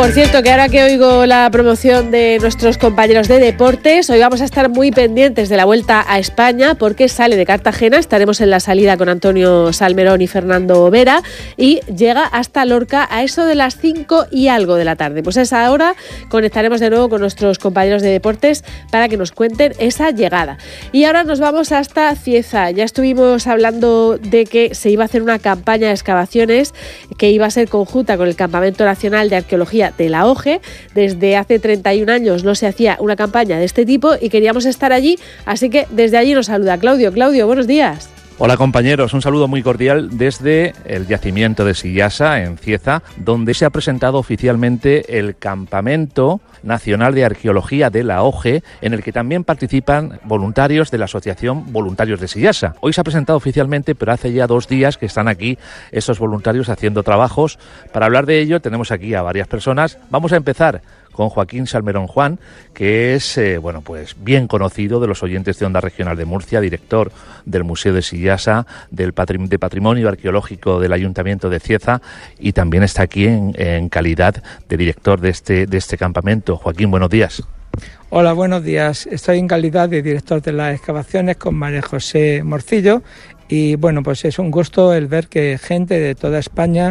Por cierto, que ahora que oigo la promoción de nuestros compañeros de deportes, hoy vamos a estar muy pendientes de la Vuelta a España porque sale de Cartagena, estaremos en la salida con Antonio Salmerón y Fernando Vera y llega hasta Lorca a eso de las 5 y algo de la tarde. Pues a esa hora conectaremos de nuevo con nuestros compañeros de deportes para que nos cuenten esa llegada. Y ahora nos vamos hasta Cieza. Ya estuvimos hablando de que se iba a hacer una campaña de excavaciones que iba a ser conjunta con el Campamento Nacional de Arqueología de la OGE. Desde hace 31 años no se hacía una campaña de este tipo y queríamos estar allí, así que desde allí nos saluda Claudio. Claudio, buenos días. Hola compañeros, un saludo muy cordial desde el yacimiento de Sillasa, en Cieza, donde se ha presentado oficialmente el Campamento Nacional de Arqueología de la OGE, en el que también participan voluntarios de la Asociación Voluntarios de Sillasa. Hoy se ha presentado oficialmente, pero hace ya 2 días que están aquí esos voluntarios haciendo trabajos. Para hablar de ello tenemos aquí a varias personas. Vamos a empezar con Joaquín Salmerón Juan, que es pues bien conocido de los oyentes de Onda Regional de Murcia, director del Museo de Sillasa, de Patrimonio Arqueológico del Ayuntamiento de Cieza, y también está aquí en calidad de director de este campamento. Joaquín, buenos días. Hola, buenos días. Estoy en calidad de director de las excavaciones con María José Morcillo. Y bueno, pues es un gusto el ver que gente de toda España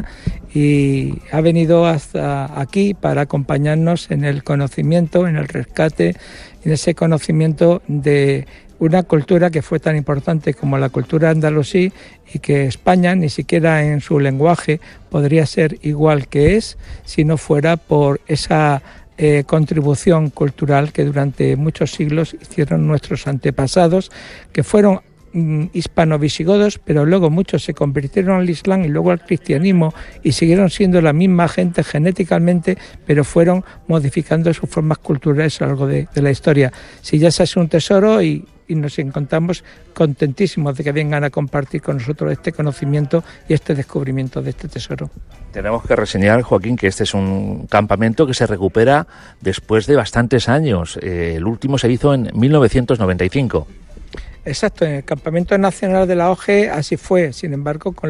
ha venido hasta aquí para acompañarnos en el conocimiento, en el rescate, en ese conocimiento de una cultura que fue tan importante como la cultura andalusí y que España ni siquiera en su lenguaje podría ser igual que es si no fuera por esa contribución cultural que durante muchos siglos hicieron nuestros antepasados, que fueron hispano-visigodos, pero luego muchos se convirtieron al Islam y luego al cristianismo y siguieron siendo la misma gente genéticamente, pero fueron modificando sus formas culturales a lo largo de la historia. Sillasa es un tesoro y nos encontramos contentísimos de que vengan a compartir con nosotros este conocimiento y este descubrimiento de este tesoro. Tenemos que reseñar, Joaquín, que este es un campamento que se recupera después de bastantes años. El último se hizo en 1995. Exacto, en el Campamento Nacional de la OGE así fue, sin embargo, con